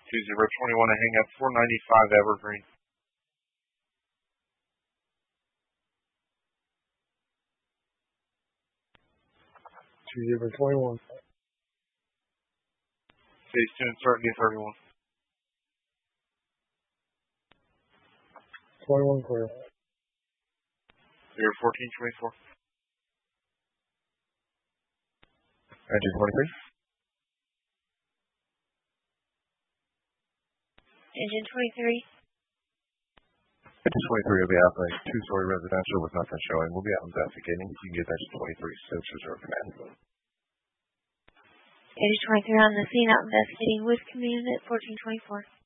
2021 to hang at 495 Evergreen. Phase 2 and start D31. 21 clear. Clear 1424. Engine 23. Engine 23. Engine 23 will be out like two-story residential with nothing showing. We'll be out investigating. You can get Engine 23 Stokes Reserve Command. Engine 23 on the scene, out investigating with command at 1424.